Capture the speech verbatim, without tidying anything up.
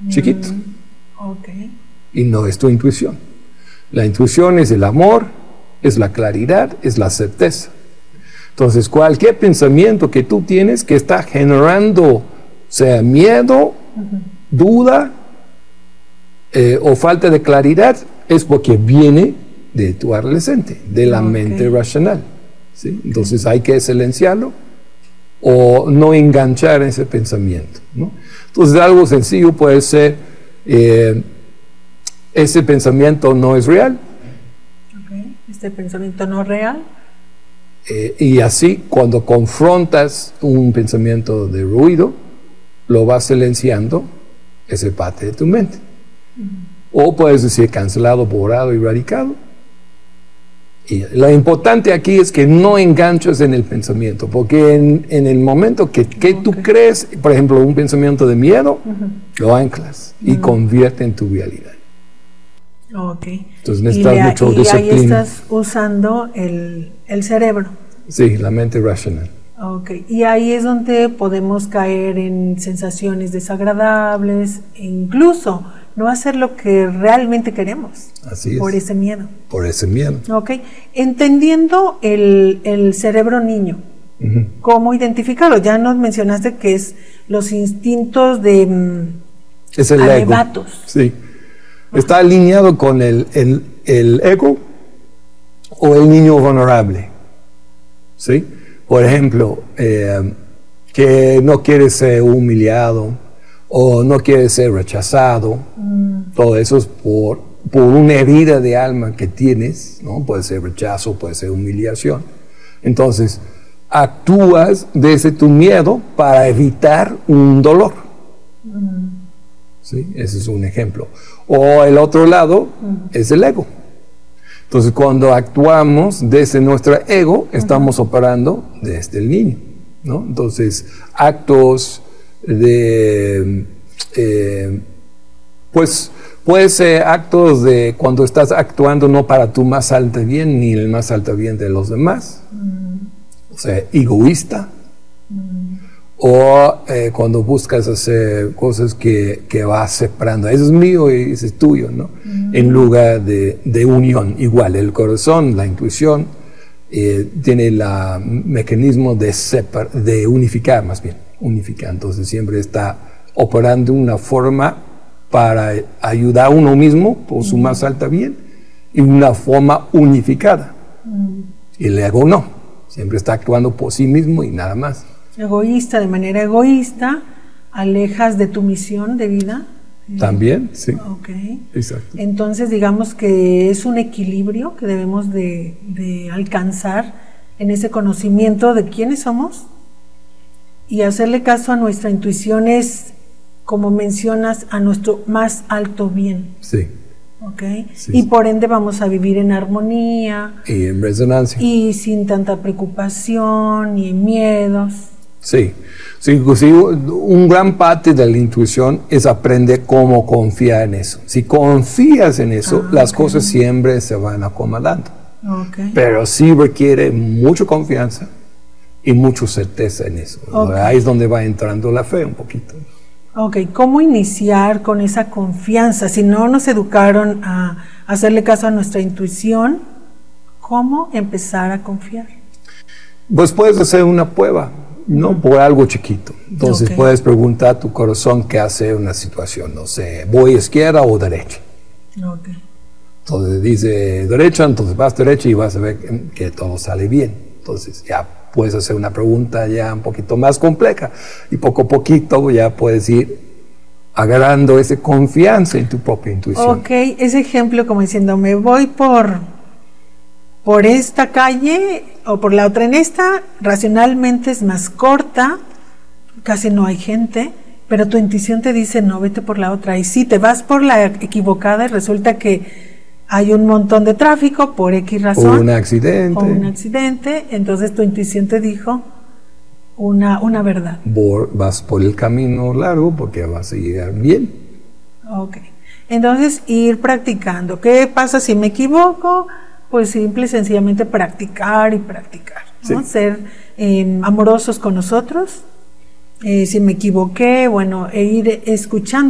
chiquito. Mm, ok. Y no es tu intuición. La intuición es el amor, es la claridad, es la certeza. Entonces, cualquier pensamiento que tú tienes que está generando, sea miedo, uh-huh. duda eh, o falta de claridad, es porque viene de tu adolescente, de la okay. mente racional. ¿Sí? Entonces hay que silenciarlo o no enganchar ese pensamiento, ¿no? Entonces algo sencillo puede ser, eh, ese pensamiento no es real. Okay. Este pensamiento no es real. Eh, y así cuando confrontas un pensamiento de ruido, lo vas silenciando, esa parte de tu mente. Uh-huh. O puedes decir cancelado, borrado, erradicado. Y lo importante aquí es que no enganches en el pensamiento, porque en, en el momento que, que okay. tú crees, por ejemplo, un pensamiento de miedo, uh-huh. lo anclas uh-huh. y convierte en tu realidad. Ok. Entonces necesitas y mucho y disciplina. ahí estás usando el, el cerebro. Sí, la mente racional. Ok. Y ahí es donde podemos caer en sensaciones desagradables e incluso no hacer lo que realmente queremos. Así es. Por ese miedo. Por ese miedo. Ok. Entendiendo el, el cerebro niño, uh-huh. ¿cómo identificarlo? Ya nos mencionaste que es los instintos de es el arrebatos. Ego. Sí. Está alineado con el, el, el ego o el niño vulnerable. ¿Sí? Por ejemplo, eh, que no quiere ser humillado o no quiere ser rechazado. Mm. Todo eso es por, por una herida de alma que tienes, ¿no? Puede ser rechazo, puede ser humillación. Entonces, actúas desde tu miedo para evitar un dolor. Mm. ¿Sí? Ese es un ejemplo. O el otro lado uh-huh. es el ego. Entonces, cuando actuamos desde nuestro ego, estamos uh-huh. operando desde el niño, ¿no? Entonces, actos de... Eh, pues, puede ser actos de cuando estás actuando no para tu más alto bien, ni el más alto bien de los demás. Uh-huh. O sea, egoísta. O eh, cuando buscas hacer cosas que, que vas separando, eso es mío y eso es tuyo, ¿no? Mm. En lugar de, de unión, igual, el corazón, la intuición, eh, tiene el mecanismo de, separ, de unificar, más bien, unificar, entonces siempre está operando de una forma para ayudar a uno mismo por su mm. más alta bien, y una forma unificada. Mm. Y el ego no, siempre está actuando por sí mismo y nada más. Egoísta, de manera egoísta, alejas de tu misión de vida. También, sí. Ok. Exacto. Entonces, digamos que es un equilibrio que debemos de, de alcanzar en ese conocimiento de quiénes somos y hacerle caso a nuestra intuición es, como mencionas, a nuestro más alto bien. Sí. Ok. Sí, y sí. por ende vamos a vivir en armonía. Y en resonancia. Y sin tanta preocupación y miedos. Sí, sí, sí, un gran parte de la intuición es aprender cómo confiar en eso. Si confías en eso, ah, las okay. cosas siempre se van acomodando. Okay. Pero sí requiere mucha confianza y mucha certeza en eso. Okay. Ahí es donde va entrando la fe un poquito. Ok, ¿cómo iniciar con esa confianza? Si no nos educaron a hacerle caso a nuestra intuición, ¿cómo empezar a confiar? Pues puedes hacer una prueba. No, por algo chiquito. Entonces okay. puedes preguntar a tu corazón qué hace en una situación. No sé, ¿voy izquierda o derecha? Okay. Entonces dice derecha, entonces vas derecha y vas a ver que, que todo sale bien. Entonces ya puedes hacer una pregunta ya un poquito más compleja. Y poco a poquito ya puedes ir agarrando esa confianza en tu propia intuición. Ok, ese ejemplo como diciendo, me voy por... por esta calle o por la otra. En esta racionalmente es más corta, casi no hay gente, pero tu intuición te dice no, vete por la otra. Y si te vas por la equivocada y resulta que hay un montón de tráfico por X razón. O un accidente. O un accidente, entonces tu intuición te dijo una, una verdad. Por, vas por el camino largo porque vas a llegar bien. Ok, entonces ir practicando. ¿Qué pasa si me equivoco? Pues simple y sencillamente practicar y practicar, ¿no? Sí. Ser eh, amorosos con nosotros. Eh, si me equivoqué, bueno, e ir escuchando